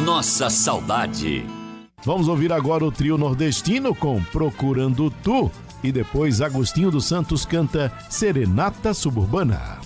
Nossa Saudade. Vamos ouvir agora o trio nordestino com Procurando Tu e depois Agostinho dos Santos canta Serenata Suburbana.